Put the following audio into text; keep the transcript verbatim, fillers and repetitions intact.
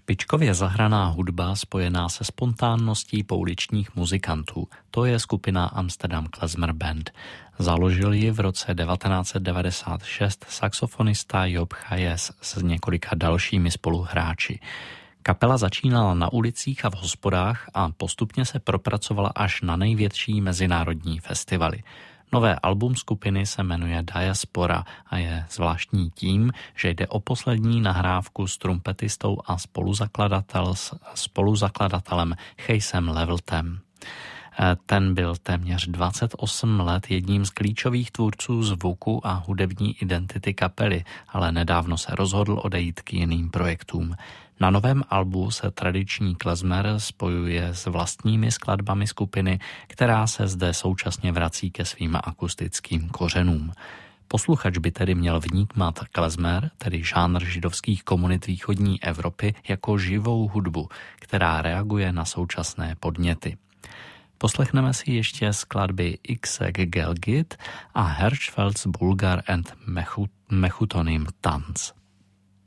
Špičkově zahraná hudba spojená se spontánností pouličních muzikantů. To je skupina Amsterdam Klezmer Band. Založil ji v roce devatenáct set devadesát šest saxofonista Job Hayes s několika dalšími spoluhráči. Kapela začínala na ulicích a v hospodách a postupně se propracovala až na největší mezinárodní festivaly. Nové album skupiny se jmenuje Diaspora a je zvláštní tím, že jde o poslední nahrávku s trumpetistou a spoluzakladatel, spoluzakladatelem Chasem Leveltem. Ten byl téměř dvacet osm let jedním z klíčových tvůrců zvuku a hudební identity kapely, ale nedávno se rozhodl odejít k jiným projektům. Na novém albu se tradiční klezmer spojuje s vlastními skladbami skupiny, která se zde současně vrací ke svým akustickým kořenům. Posluchač by tedy měl vnímat klezmer, tedy žánr židovských komunit východní Evropy, jako živou hudbu, která reaguje na současné podněty. Poslechneme si ještě skladby Xek Gelgit a Hirschfelds Bulgar and Mechutonim Tanz.